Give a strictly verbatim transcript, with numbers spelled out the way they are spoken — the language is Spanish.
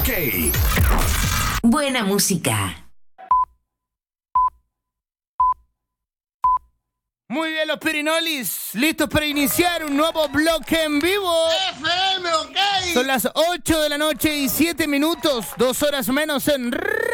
OK. Buena música. Muy bien, los Pirinolis, listos para iniciar un nuevo bloque en vivo. F M, OK. Son las ocho de la noche y siete minutos, dos horas menos en